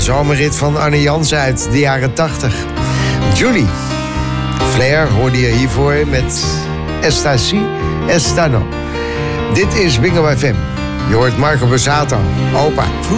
zomerrit van Arne Jans uit de jaren 80. Julie. Flair hoorde je hiervoor met Esta Si, Esta No. Dit is Bingo FM. Je hoort Marco Borsato, opa.